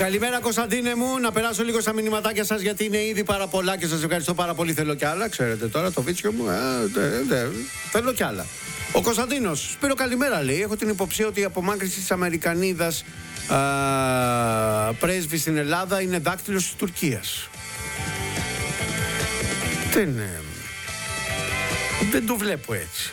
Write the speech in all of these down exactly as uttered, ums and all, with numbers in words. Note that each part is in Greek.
Καλημέρα Κωνσταντίνε μου, να περάσω λίγο στα μηνυματάκια σας γιατί είναι ήδη πάρα πολλά και σας ευχαριστώ πάρα πολύ. Θέλω κι άλλα, ξέρετε τώρα το βίτσιο μου, ε, δε, δε, θέλω κι άλλα. Ο Κωνσταντίνος, Σπύρο καλημέρα λέει, έχω την υποψία ότι η απομάκρυνση της Αμερικανίδας α, πρέσβη στην Ελλάδα είναι δάκτυλος της Τουρκίας. Δεν, ε, δεν το βλέπω έτσι.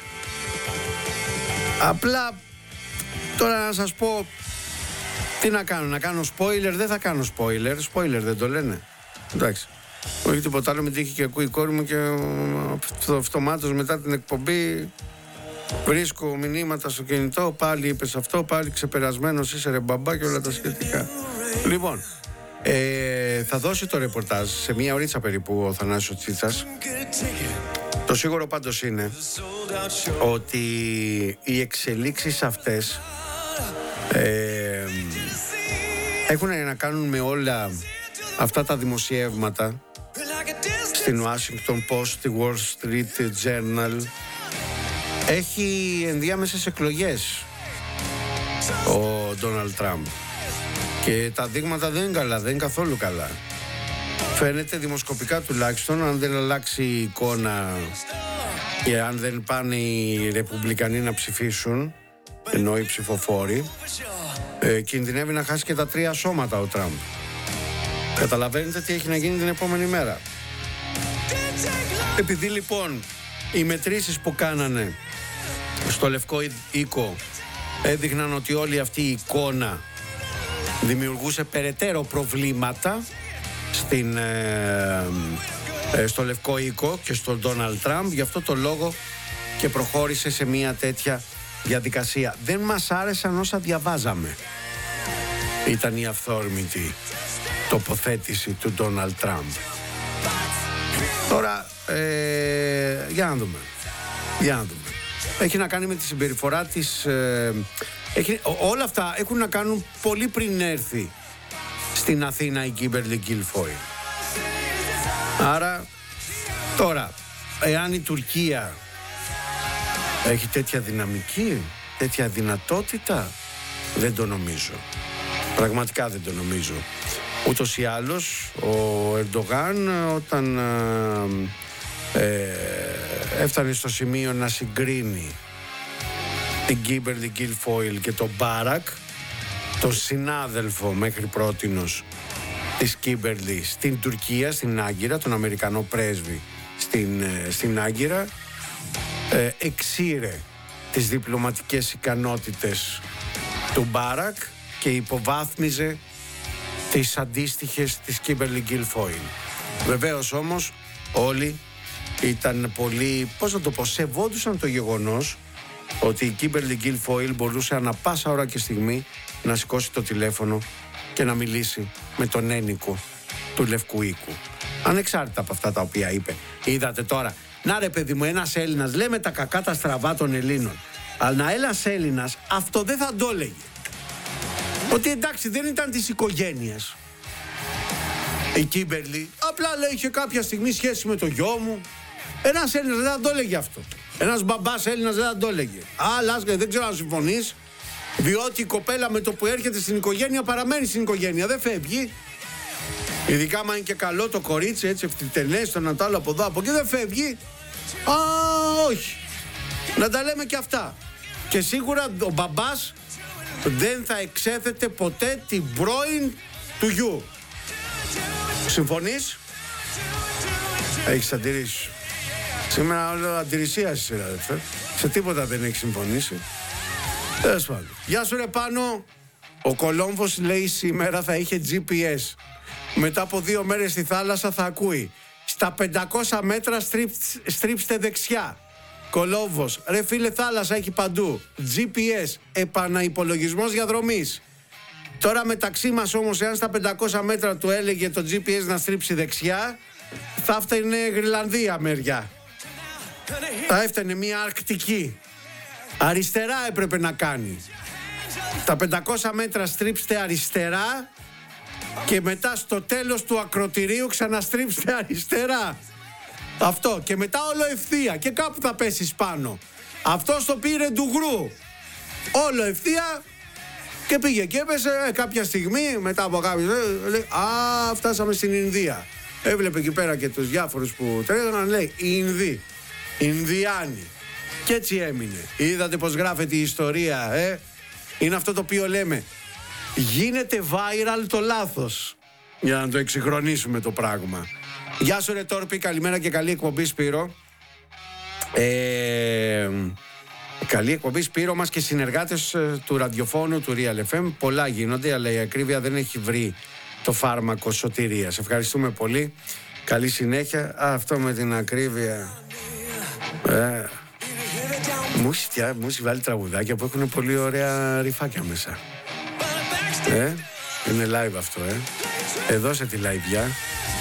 Απλά τώρα να σας πω τι να κάνω, να κάνω spoiler, δεν θα κάνω spoiler, spoiler δεν το λένε. Εντάξει, όχι τίποτα άλλο, με τύχη και ακούει η κόρη μου και αυτομάτως μετά την εκπομπή βρίσκω μηνύματα στο κινητό, πάλι είπες αυτό, πάλι ξεπερασμένος είσαι ρε μπαμπά και όλα τα σχετικά. Λοιπόν, ε, θα δώσει το ρεπορτάζ σε μία ωρίτσα περίπου ο Θανάσης ο Τσίτσας. Το σίγουρο πάντως είναι ότι οι εξελίξεις αυτές ε, έχουν να κάνουν με όλα αυτά τα δημοσιεύματα στην Washington Post, στη Wall Street Journal. Έχει ενδιάμεσες εκλογές ο Ντόναλντ Τραμπ και τα δείγματα δεν είναι καλά, δεν είναι καθόλου καλά. Φαίνεται δημοσκοπικά τουλάχιστον, αν δεν αλλάξει η εικόνα και αν δεν πάνε οι Ρεπουμπλικανοί να ψηφίσουν, ενώ οι ψηφοφόροι, ε, κινδυνεύει να χάσει και τα τρία σώματα ο Τραμπ. Καταλαβαίνετε τι έχει να γίνει την επόμενη μέρα. Επειδή λοιπόν οι μετρήσεις που κάνανε στο Λευκό Οίκο έδειχναν ότι όλη αυτή η εικόνα δημιουργούσε περαιτέρω προβλήματα στην, ε, ε, στο Λευκό Οίκο και στον Ντόναλντ Τραμπ, γι' αυτό το λόγο και προχώρησε σε μια τέτοια διαδικασία. Δεν μας άρεσαν όσα διαβάζαμε. Ήταν η αυθόρμητη τοποθέτηση του Ντόναλντ Τραμπ. Τώρα, ε, για να δούμε. Για να δούμε. Έχει να κάνει με τη συμπεριφορά της... Ε, έχει, όλα αυτά έχουν να κάνουν πολύ πριν έρθει στην Αθήνα η Κίμπερλι Γκίλφοιλ. Άρα, τώρα, εάν η Τουρκία έχει τέτοια δυναμική, τέτοια δυνατότητα, δεν το νομίζω. Πραγματικά δεν το νομίζω. Ούτως ή άλλως, ο Ερντογάν όταν ε, έφτανε στο σημείο να συγκρίνει την Κίμπερλι Γκίλφοιλ και τον Μπάρακ, τον συνάδελφο μέχρι πρότινος της Κίμπερλι στην Τουρκία, στην Άγκυρα, τον Αμερικανό πρέσβη στην, στην Άγκυρα, ε, εξήρε τις διπλωματικές ικανότητες του Μπάρακ και υποβάθμιζε τις αντίστοιχες της Κίμπερλι Γκίλφοιλ. Βεβαίως όμως όλοι ήταν πολύ, πώς να το πω, σεβόντουσαν το γεγονός ότι η Κίμπερλι Γκίλφοιλ μπορούσε ανα πάσα ώρα και στιγμή να σηκώσει το τηλέφωνο και να μιλήσει με τον ένικο του Λευκού Οίκου. Ανεξάρτητα από αυτά τα οποία είπε. Είδατε τώρα, να ρε παιδί μου, ένας Έλληνας, λέμε τα κακά τα στραβά των Ελλήνων, αλλά ένας Έλληνας αυτό δεν θα το έλεγε. Ότι εντάξει δεν ήταν της οικογένειας η Κίμπερλι, απλά λέει είχε κάποια στιγμή σχέση με το γιο μου. Ένας Έλληνας δεν θα το έλεγε αυτό. Ένας μπαμπάς Έλληνας δεν θα το έλεγε. Αλλά δεν ξέρω αν συμφωνείς, διότι η κοπέλα με το που έρχεται στην οικογένεια παραμένει στην οικογένεια, δεν φεύγει. Ειδικά άμα είναι και καλό το κορίτσι, έτσι ευθυτενές, το Νατάλο από εδώ από εκεί, δεν φεύγει. Α, όχι. Να τα λέμε και αυτά. Και σίγουρα ο μπαμπάς δεν θα εξέθετε ποτέ την πρώην του γιου. Συμφωνείς? Έχεις αντιρρήσει? Σήμερα όλο αντιρρησία είσαι, αδερφέ. Σε τίποτα δεν έχει συμφωνήσει. Τέλος πάντων. Γεια σου ρε Πάνο. Ο Κολόμβος λέει σήμερα θα είχε τζι πι ες. Μετά από δύο μέρες στη θάλασσα θα ακούει. Στα πεντακόσια μέτρα στρίψτε δεξιά. Κολόμβος. Ρε φίλε, θάλασσα έχει παντού. τζι πι ες. Επαναυπολογισμός διαδρομής. Τώρα μεταξύ μας όμως, εάν στα πεντακόσια μέτρα του έλεγε το τζι πι ες να στρίψει δεξιά, θα έφτανε Γρυλανδία μεριά. Θα έφτανε μια Αρκτική. Αριστερά έπρεπε να κάνει. Τα πεντακόσια μέτρα στρίψτε αριστερά και μετά στο τέλος του ακροτηρίου ξαναστρίψτε αριστερά. Αυτό. Και μετά όλο ευθεία και κάπου θα πέσεις πάνω. Αυτός το πήρε ντουγρού. Όλο ευθεία Και πήγε και έπεσε ε, κάποια στιγμή μετά από κάποιο. Ε, λέει, α, φτάσαμε στην Ινδία. Έβλεπε εκεί πέρα και τους διάφορους που τρέχανε, λέει οι Ινδοί, Ινδιάνοι. Και έτσι έμεινε. Είδατε πως γράφεται η ιστορία, ε? Είναι αυτό το οποίο λέμε. Γίνεται viral το λάθος. Για να το εξυγχρονίσουμε το πράγμα. Γεια σου ρε Τόρπη, καλημέρα και καλή εκπομπή Σπύρο. Ε, καλή εκπομπή Σπύρο μας και συνεργάτες του ραδιοφώνου του Real εφ εμ. Πολλά γίνονται, αλλά η ακρίβεια δεν έχει βρει το φάρμακο σωτηρίας. Ευχαριστούμε πολύ. Καλή συνέχεια. Α, αυτό με την ακρίβεια. Ε, μου έχει βάλει τραγουδάκια που έχουν πολύ ωραία ρυφάκια μέσα. Ε, είναι live αυτό, ε. Εδώ σε τη live.